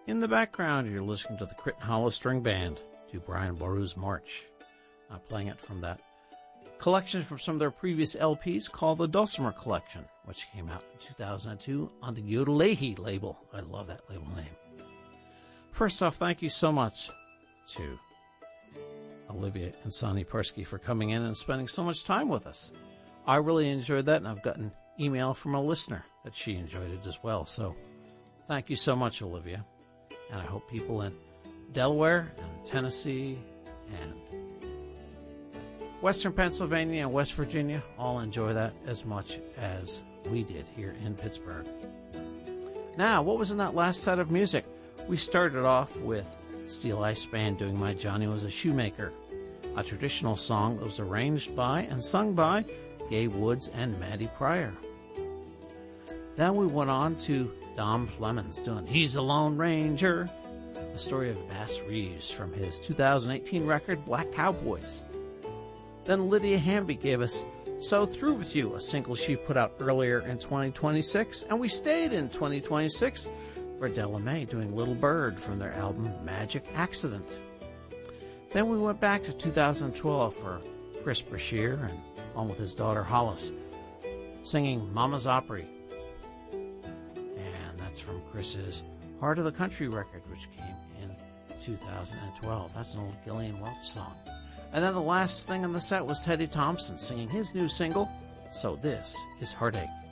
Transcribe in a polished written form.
In the background, you're listening to the Crit Hollow String Band, to Brian Boru's March. Playing it from that collection from some of their previous LPs called the Dulcimer Collection, which came out in 2002 on the Yodelehi label. I love that label name. First off, thank you so much to Olivia and Sonny Persky for coming in and spending so much time with us. I really enjoyed that, and I've gotten email from a listener that she enjoyed it as well. So thank you so much, Olivia. And I hope people in Delaware and Tennessee and Western Pennsylvania and West Virginia all enjoy that as much as we did here in Pittsburgh. Now, what was in that last set of music? We started off with Steel Ice Band doing My Johnny Was a Shoemaker, a traditional song that was arranged by and sung by Gabe Woods and Maddie Pryor. Then we went on to Dom Flemons doing He's a Lone Ranger, the story of Bass Reeves from his 2018 record Black Cowboys. Then Lydia Hamby gave us So Through With You, a single she put out earlier in 2026, and we stayed in 2026 for Della Mae doing Little Bird from their album Magic Accident. Then we went back to 2012 for Chris Brashear and along with his daughter Hollis singing Mama's Opry. And that's from Chris's Heart of the Country record, which came in 2012. That's an old Gillian Welch song. And then the last thing in the set was Teddy Thompson singing his new single, So This Is Heartache.